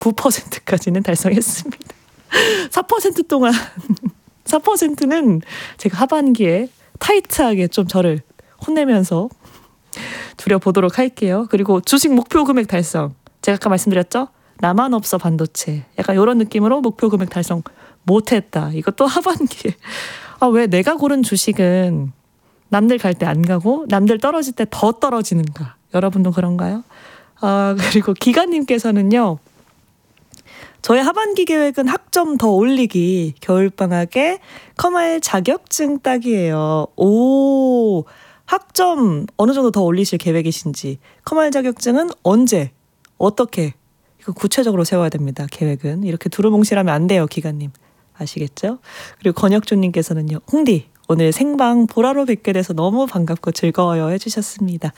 9%까지는 달성했습니다. 4% 동안 4%는 제가 하반기에 타이트하게 좀 저를 혼내면서 두려보도록 할게요. 그리고 주식 목표 금액 달성. 제가 아까 말씀드렸죠? 나만 없어 반도체. 약간 이런 느낌으로 목표 금액 달성 못했다. 이것도 하반기에. 왜 내가 고른 주식은 남들 갈 때 안 가고 남들 떨어질 때 더 떨어지는가? 여러분도 그런가요? 그리고 기가님께서는요. 저의 하반기 계획은 학점 더 올리기. 겨울방학에 커말 자격증 따기예요. 오, 학점 어느 정도 더 올리실 계획이신지. 커말 자격증은 언제? 어떻게? 이거 구체적으로 세워야 됩니다. 계획은. 이렇게 두루뭉실하면 안 돼요. 기가님. 아시겠죠? 그리고 권혁주님께서는요. 홍디 오늘 생방 보라로 뵙게 돼서 너무 반갑고 즐거워요 해주셨습니다.